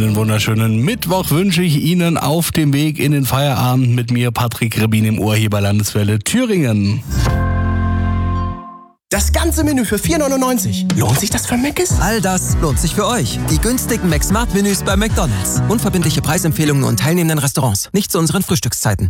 Einen wunderschönen Mittwoch wünsche ich Ihnen auf dem Weg in den Feierabend mit mir, Patrick Rebin im Ohr hier bei Landeswelle Thüringen. Das ganze Menü für 4,99. Lohnt sich das für Mc's? All das lohnt sich für euch. Die günstigen McSmart-Menüs bei McDonald's. Unverbindliche Preisempfehlungen und teilnehmenden Restaurants. Nicht zu unseren Frühstückszeiten.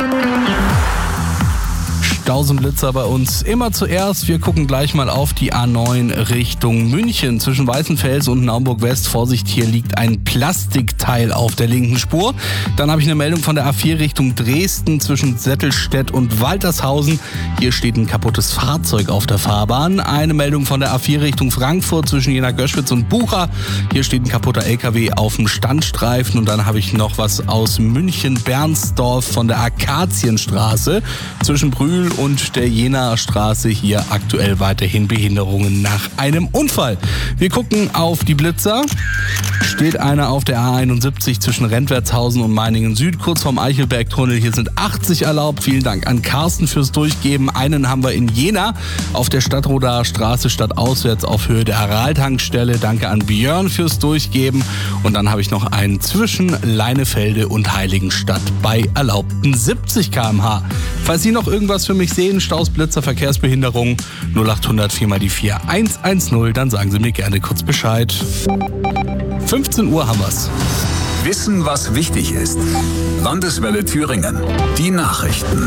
Staus und Blitzer bei uns immer zuerst. Wir gucken gleich mal auf die A9 Richtung München. Zwischen Weißenfels und Naumburg-West. Vorsicht, hier liegt ein Plastikteil auf der linken Spur. Dann habe ich eine Meldung von der A4 Richtung Dresden zwischen Settelstedt und Waltershausen. Hier steht ein kaputtes Fahrzeug auf der Fahrbahn. Eine Meldung von der A4 Richtung Frankfurt zwischen Jena-Göschwitz und Bucha. Hier steht ein kaputter LKW auf dem Standstreifen. Und dann habe ich noch was aus München-Bernsdorf von der Akazienstraße zwischen Brühl und der Jenaer Straße. Hier aktuell weiterhin Behinderungen nach einem Unfall. Wir gucken auf die Blitzer. Steht einer auf der A71 zwischen Rentwertshausen und Meiningen Süd, kurz vorm Eichelbergtunnel. Hier sind 80 erlaubt. Vielen Dank an Carsten fürs Durchgeben. Einen haben wir in Jena auf der Stadtrodaer Straße stadtauswärts auf Höhe der Aral-Tankstelle. Danke an Björn fürs Durchgeben. Und dann habe ich noch einen zwischen Leinefelde und Heiligenstadt bei erlaubten 70 km/h. Falls Sie noch irgendwas für mich sehen, Staus, Blitzer, Verkehrsbehinderung, 0800 4 mal die 4 110, dann sagen Sie mir gerne kurz Bescheid. 15 Uhr haben wir's. Wissen, was wichtig ist. Landeswelle Thüringen. Die Nachrichten.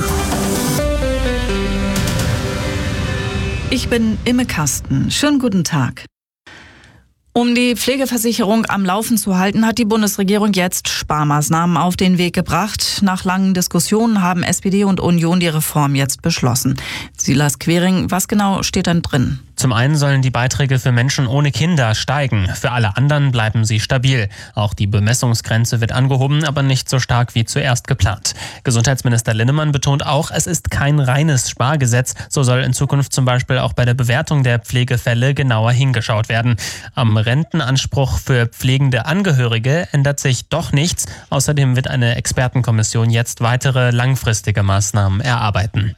Ich bin Imme Kasten. Schönen guten Tag. Um die Pflegeversicherung am Laufen zu halten, hat die Bundesregierung jetzt Sparmaßnahmen auf den Weg gebracht. Nach langen Diskussionen haben SPD und Union die Reform jetzt beschlossen. Silas Quering, was genau steht denn drin? Zum einen sollen die Beiträge für Menschen ohne Kinder steigen. Für alle anderen bleiben sie stabil. Auch die Bemessungsgrenze wird angehoben, aber nicht so stark wie zuerst geplant. Gesundheitsminister Linnemann betont auch, es ist kein reines Spargesetz. So soll in Zukunft zum Beispiel auch bei der Bewertung der Pflegefälle genauer hingeschaut werden. Am Rentenanspruch für pflegende Angehörige ändert sich doch nichts. Außerdem wird eine Expertenkommission jetzt weitere langfristige Maßnahmen erarbeiten.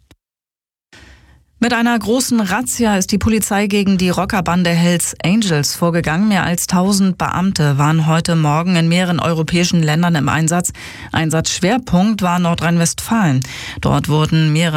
Mit einer großen Razzia ist die Polizei gegen die Rockerbande Hells Angels vorgegangen. Mehr als 1000 Beamte waren heute Morgen in mehreren europäischen Ländern im Einsatz. Einsatzschwerpunkt war Nordrhein-Westfalen. Dort wurden mehrere